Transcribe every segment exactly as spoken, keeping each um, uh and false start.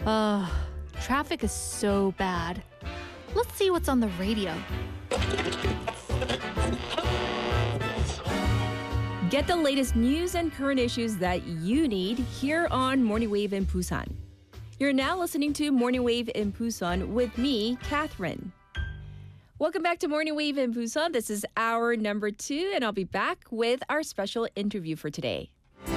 Uh, Traffic is so bad. Let's see what's on the radio. Get the latest news and current issues that you need here on Morning Wave in Busan. You're now listening to Morning Wave in Busan with me, Catherine. Welcome back to Morning Wave in Busan. This is hour number two, and I'll be back with our special interview for today.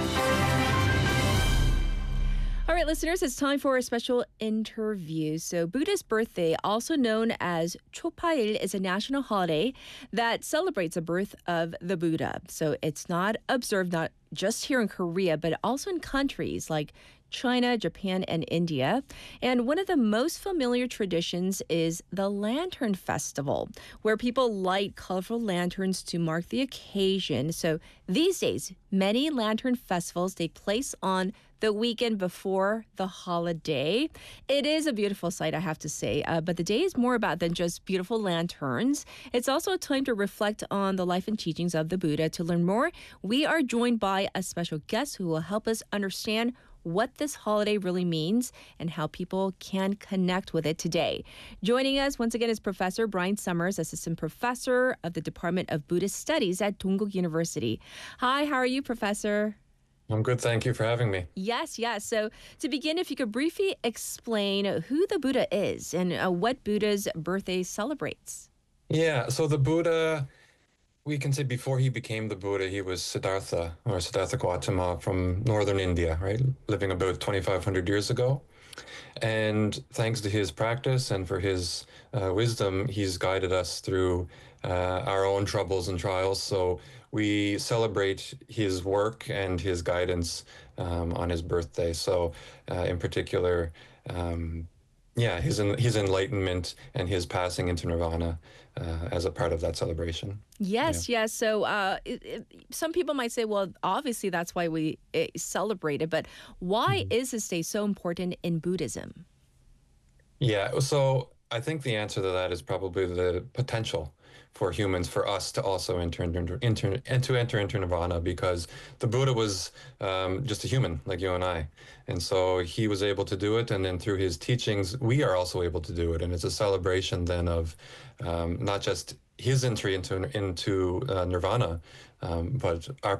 All right, listeners, it's time for a special interview. So Buddha's birthday, also known as Chopail, is a national holiday that celebrates the birth of the Buddha. So it's not observed not just here in Korea, but also in countries like China, Japan, and India. And one of the most familiar traditions is the Lantern Festival, where people light colorful lanterns to mark the occasion. So these days, many lantern festivals take place on the weekend before the holiday. It is a beautiful sight, I have to say, uh, but the day is more about than just beautiful lanterns. It's also a time to reflect on the life and teachings of the Buddha. To learn more, we are joined by a special guest who will help us understand what this holiday really means and how people can connect with it today. Joining us once again is Professor Brian Summers, Assistant Professor of the Department of Buddhist Studies at Dongguk University. Hi, how are you, Professor? I'm good. Thank you for having me. Yes, yes. So to begin, if you could briefly explain who the Buddha is and uh, what Buddha's birthday celebrates. Yeah, so the Buddha, we can say before he became the Buddha, he was Siddhartha or Siddhartha Gautama from northern India, right? Living about twenty-five hundred years ago. And thanks to his practice and for his uh, wisdom, he's guided us through uh, our own troubles and trials. So we celebrate his work and his guidance um, on his birthday. So uh, in particular, um, yeah, his his enlightenment and his passing into nirvana uh, as a part of that celebration. Yes, yeah. yes. So uh, it, it, some people might say, well, obviously that's why we uh, celebrate it. But why mm-hmm. is this day so important in Buddhism? Yeah, so I think the answer to that is probably the potential for humans, for us to also enter into, enter, and to enter into nirvana, because the Buddha was um, just a human like you and I. And so he was able to do it. And then through his teachings, we are also able to do it. And it's a celebration then of um, not just his entry into into uh, nirvana, um, but our